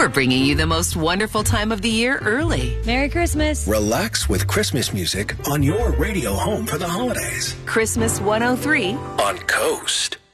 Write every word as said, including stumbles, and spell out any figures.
We're bringing you the most wonderful time of the year early. Merry Christmas. Relax with Christmas music on your radio home for the holidays. Christmas one oh three on Coast.